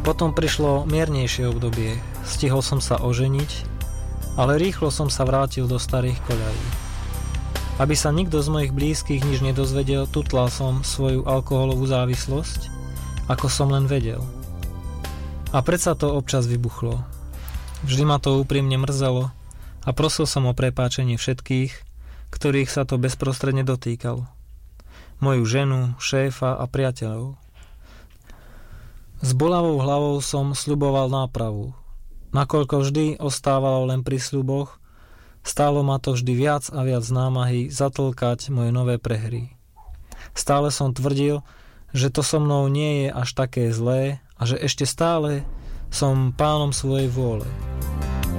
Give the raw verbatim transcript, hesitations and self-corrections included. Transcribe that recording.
Potom prišlo miernejšie obdobie. Stihol som sa oženiť, ale rýchlo som sa vrátil do starých koľají. Aby sa nikto z mojich blízkych nič nedozvedel, tutlal som svoju alkoholovú závislosť, ako som len vedel. A predsa to občas vybuchlo. Vždy ma to úprimne mrzelo a prosil som o prepáčenie všetkých, ktorých sa to bezprostredne dotýkalo. Moju ženu, šéfa a priateľov. S bolavou hlavou som sľuboval nápravu. Nakoľko vždy ostávalo len pri sľuboch, stálo ma to vždy viac a viac námahy zatlkať moje nové prehry. Stále som tvrdil, že to so mnou nie je až také zlé a že ešte stále som pánom svojej vôle.